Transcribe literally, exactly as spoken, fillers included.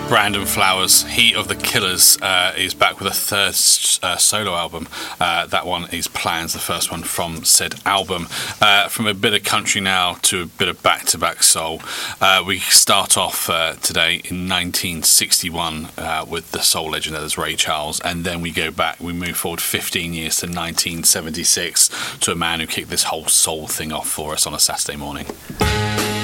Brandon Flowers, Heat of the Killers, uh, is back with a third uh, solo album. Uh, that one is Plans, the first one from said album. Uh, from a bit of country now to a bit of back-to-back soul. Uh, we start off uh, today in nineteen sixty-one uh, with the soul legend that is Ray Charles, and then we go back, we move forward fifteen years to nineteen seventy-six to a man who kicked this whole soul thing off for us on a Saturday morning.